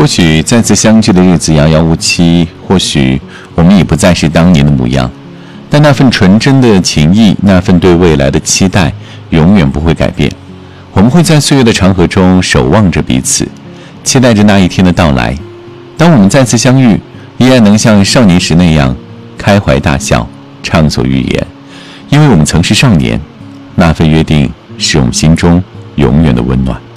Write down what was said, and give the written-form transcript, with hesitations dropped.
或许再次相聚的日子遥遥无期，或许我们已不再是当年的模样，但那份纯真的情谊，那份对未来的期待，永远不会改变。我们会在岁月的长河中守望着彼此，期待着那一天的到来。当我们再次相遇，依然能像少年时那样开怀大笑，畅所欲言，因为我们曾是少年，那份约定是我们心中永远的温暖。